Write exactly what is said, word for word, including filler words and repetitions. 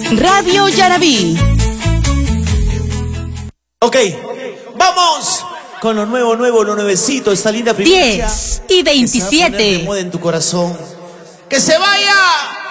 Radio Yarabí. Ok, vamos con lo nuevo, nuevo, lo nuevecito, esta linda primicia. diez y veintisiete. Que se va a poner de moda en tu corazón. ¡Que se vaya!